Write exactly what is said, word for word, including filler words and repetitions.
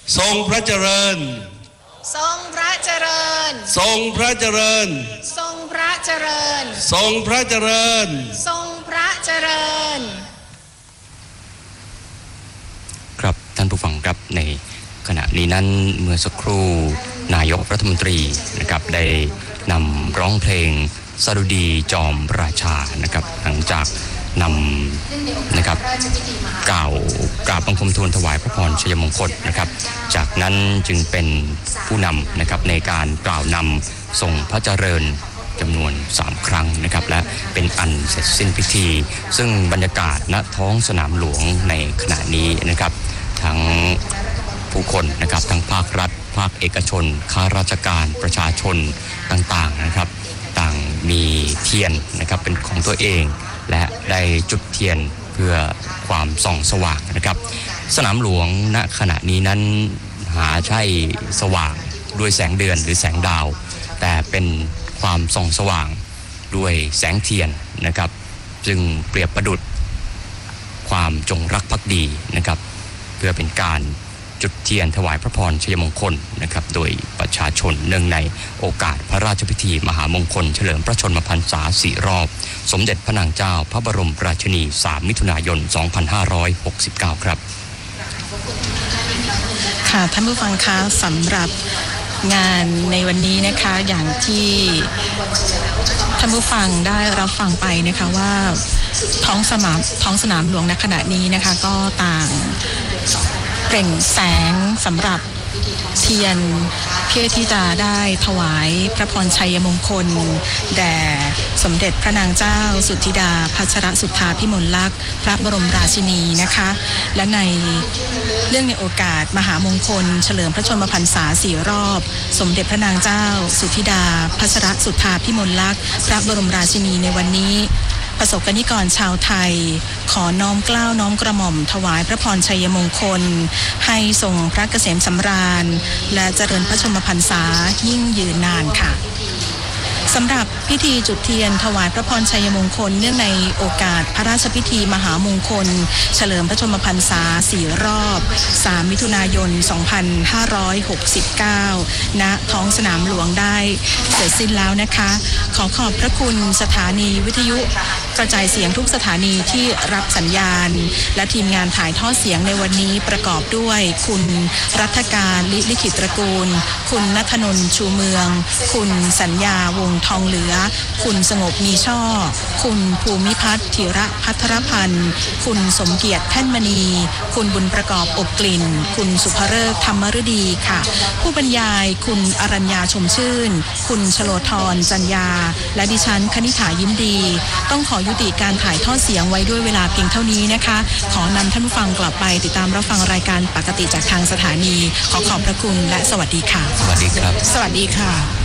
ทรงพระเจริญทรงพระเจริญทรงพระเจริญทรงพระเจริญทรงพระเจริญทรงพระเจริญครับท่านผู้ฟังครับในขณะนี้นั้นเมื่อสักครู่นายกรัฐมนตรีนะครับได้นำร้องเพลงสดุดีจอมราชานะครับหลังจากนำนะครับกล่าวกราบบังคมทูลถวายพระพรชัยมงคลนะครับจากนั้นจึงเป็นผู้นำนะครับในการกล่าวนำทรงพระเจริญจำนวนสามครั้งนะครับและเป็นอันเสร็จสิ้นพิธีซึ่งบรรยากาศณท้องสนามหลวงในขณะนี้นะครับทั้งผู้คนนะครับทั้งภาครัฐภาคเอกชนข้าราชการประชาชนต่างๆนะครับต่างมีเทียนนะครับเป็นของตัวเองและได้จุดเทียนเพื่อความส่องสว่างนะครับสนามหลวงณขณะนี้นั้นหาใช่สว่างด้วยแสงเดือนหรือแสงดาวแต่เป็นความส่องสว่างด้วยแสงเทียนนะครับจึงเปรียบประดุจความจงรักภักดีนะครับเพื่อเป็นการจุดเทียนถวายพระพรชัยมงคลนะครับโดยประชาชนเนื่องในโอกาสพระราชพิธีมหามงคลเฉลิมพระชนมพรรษาสี่รอบสมเด็จพระนางเจ้าพระบรมราชินีสามมิถุนายนสองพันห้าร้อยหกสิบเก้าครับค่ะท่านผู้ฟังคะสำหรับงานในวันนี้นะคะอย่างที่ท่านผู้ฟังได้รับฟังไปนะคะว่าท้องสนามท้องสนามหลวงในขณะนี้นะคะก็ต่างเปล่งแสงสำหรับเทียนเพื่อที่จะได้ถวายพระพรชัยมงคลแด่สมเด็จพระนางเจ้าสุทธิดาพัชรสุทธาภิมลลักษณ์พระบรมราชินีนะคะและในเรื่องในโอกาสมหามงคลเฉลิมพระชนมพรรษาสี่รอบสมเด็จพระนางเจ้าสุทธิดาพัชรสุทธาภิมลลักษณ์พระบรมราชินีในวันนี้ประสบกนิกรชาวไทยขอน้อมเกล้าน้อมกระหม่อมถวายพระพรชัยมงคลให้ทรงพระเกษมสำราญและเจริญพระชนมพรรษายิ่งยืนนานค่ะสำหรับพิธีจุดเทียนถวายพระพรชัยมงคลเนื่องในโอกาสพระราชพิธีมหามงคลเฉลิมพระชนมพรรษาสี่รอบสามมิถุนายนสองพันห้าร้อยหกสิบเก้าณท้องสนามหลวงได้เสร็จสิ้นแล้วนะคะขอขอบพระคุณสถานีวิทยุกระจายเสียงทุกสถานีที่รับสัญญาณและทีมงานถ่ายทอดเสียงในวันนี้ประกอบด้วยคุณรัฐการลิขิตตระกูลคุณณัฐนนท์ชูเมืองคุณสัญญาวงทองเหลือคุณสงบมีช่อคุณภูมิพัฒน์ธีระพัทรพันธ์คุณสมเกียรติแท่นมณีคุณบุญประกอบอบกลิ่นคุณสุภฤกษ์ธรรมฤดีค่ะผู้บรรยายคุณอรัญญาชมชื่นคุณชโลธรจัญญาและดิฉันคณิษฐายิ้มดีต้องขอยุติการถ่ายทอดเสียงไว้ด้วยเวลาเพียงเท่านี้นะคะขอนำท่านผู้ฟังกลับไปติดตามรับฟังรายการปกติจากทางสถานีขอขอบพระคุณและสวัสดีค่ะสวัสดีครับสวัสดีค่ะ